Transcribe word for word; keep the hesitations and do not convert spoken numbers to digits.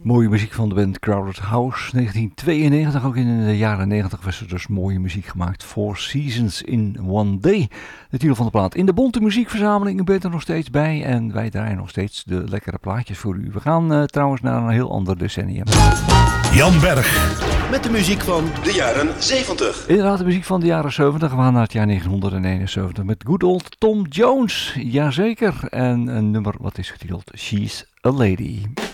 Mooie muziek van de band Crowded House, negentien tweeënnegentig. Ook in de jaren negentig was er dus mooie muziek gemaakt. Four Seasons in One Day, de titel van de plaat. In de bonte muziekverzameling, u bent er nog steeds bij en wij draaien nog steeds de lekkere plaatjes voor u. We gaan uh, trouwens naar een heel ander decennium. Jan Berg. Met de muziek van de jaren zeventig. Inderdaad, de muziek van de jaren zeventig. We gaan naar het jaar negentienhonderdeenenzeventig met good old Tom Jones. Jazeker. En een nummer wat is getiteld She's a Lady.